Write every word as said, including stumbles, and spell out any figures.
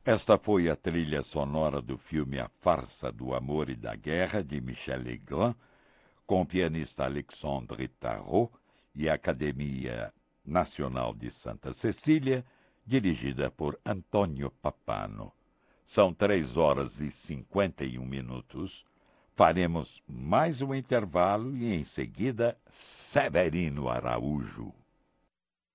Esta foi a trilha sonora do filme A Farsa do Amor e da Guerra, de Michel Legrand, com o pianista Alexandre Tarot e a Academia Nacional de Santa Cecília, dirigida por Antônio Papano. São três horas e cinquenta e um minutos. Faremos mais um intervalo e, em seguida, Severino Araújo.